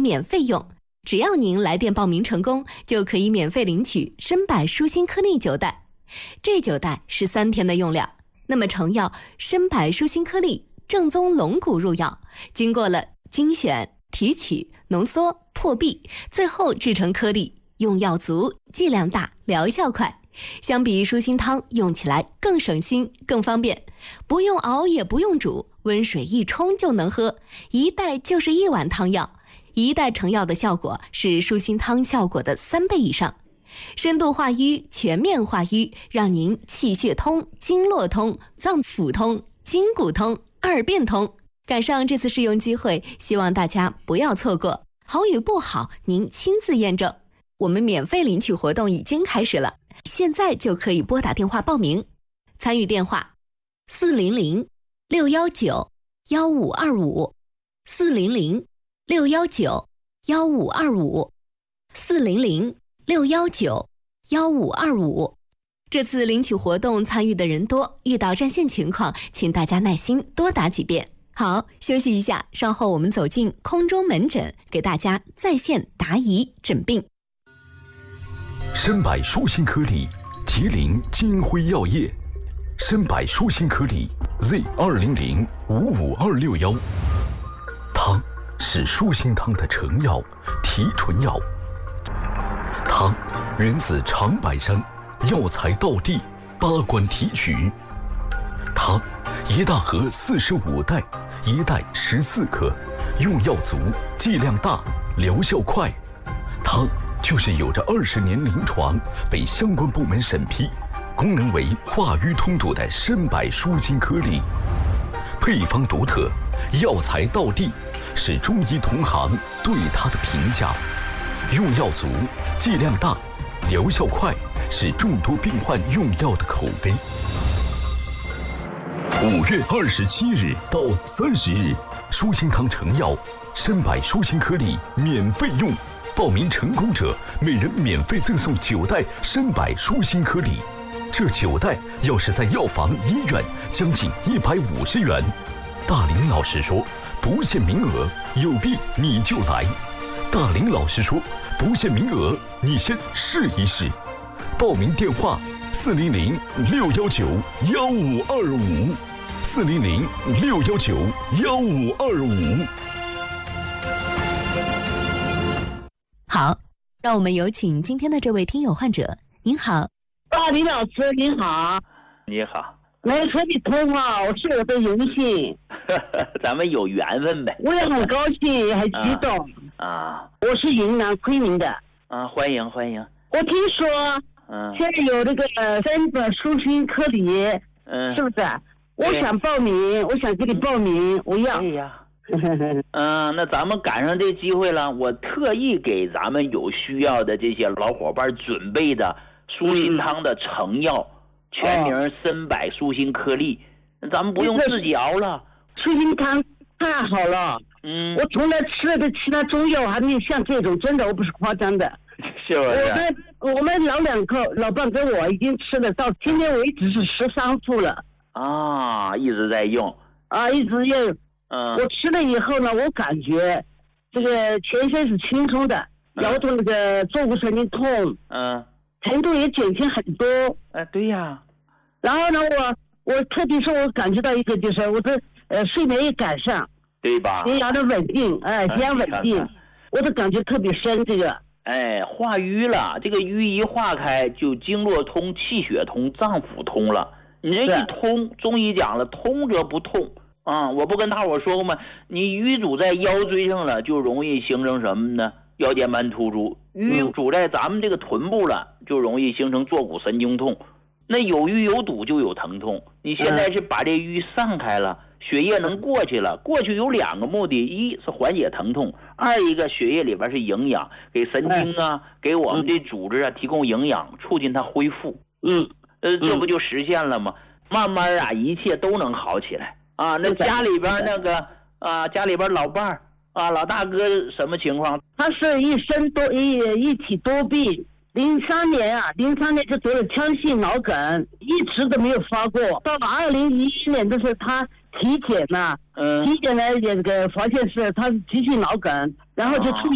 免费用，只要您来电报名成功，就可以免费领取参柏舒心颗粒9袋。这9袋是3天的用量。那么成药参柏舒心颗粒正宗龙骨入药，经过了精选、提取、浓缩、破壁，最后制成颗粒，用药足，剂量大，疗效快。相比舒心汤，用起来更省心、更方便，不用熬也不用煮，温水一冲就能喝，1袋就是1碗汤药。1袋成药的效果是舒心汤效果的3倍以上，深度化瘀，全面化瘀，让您气血通、经络通、脏腑通、筋骨通、2便通。赶上这次试用机会，希望大家不要错过，好与不好您亲自验证。我们免费领取活动已经开始了，现在就可以拨打电话报名。参与电话400-619-1525 400-619-1525 400-619-1525。这次领取活动参与的人多，遇到占线情况，请大家耐心多打几遍。好，休息一下，稍后我们走进空中门诊，给大家在线答疑诊病。 参柏舒心颗粒，麒麟金辉药业，参柏舒心颗粒 Z200-55261。汤是舒心汤的成药、提纯药。汤源自长白山，药材道地，8关提取。汤1大盒45袋，1袋14克，用药足，剂量大，疗效快。汤就是有着20年临床，被相关部门审批，功能为化瘀通堵的参柏舒心颗粒。配方独特，药材道地，是中医同行对它的评价。用药足，剂量大，疗效快，是众多病患用药的口碑。5月27日到30日，舒心汤成药参柏舒心颗粒免费用，报名成功者每人免费赠送9袋参柏舒心颗粒。这9袋要是在药房、医院，将近150元。大林老师说，不限名额，有病你就来。大林老师说，不限名额，你先试一试。报名电话400-619-1525 400-619-1525。 好，让我们有请今天的这位听友患者。您好， 李老师您好。 你好， 来和你通话，我是我的荣幸。 咱们有缘分呗。 我也很高兴，很激动我是云南昆明的欢迎欢迎。 我听说现在有那个参柏舒心颗粒是不是我想报名，我想给你报名，我要。 对呀那咱们赶上这机会了，我特意给咱们有需要的这些老伙伴准备的舒心汤的成药，全名参柏舒心颗粒，咱们不用自己熬了。 舒心汤太好了，我从来吃的其他中药还没有像这种，真的我不是夸张的。 是不是？ 我们老2口老伴跟我已经吃了到今天为止是13副了一直在用一直用。我吃了以后呢，我感觉这个全身是轻松的，摇动那个坐骨神经痛，疼痛也减轻很多。 对呀。 然后呢，我特别是我感觉到一个就是我的睡眠也改善， 对吧？ 血压的稳定，血压稳定，我的感觉特别深。这个化瘀了，这个瘀一化开，就经络通、气血通、脏腑通了。你这一通，中医讲了，通则不痛我不跟大伙说过吗？你瘀阻在腰椎上了，就容易形成什么呢？腰间盘突出。瘀阻在咱们这个臀部了，就容易形成坐骨神经痛。那有瘀有堵就有疼痛。你现在是把这瘀散开了，血液能过去了。过去有2个目的，一是缓解疼痛，2一个血液里边是营养，给神经给我们这组织提供营养，促进它恢复。这不就实现了吗？慢慢一切都能好起来那家里边那个家里边老伴儿老大哥什么情况？ 他是一体多病。03年就得了腔性脑梗，一直都没有发过。到了2011年的时候，他体检了，体检呢也发现是他是急性脑梗，然后就出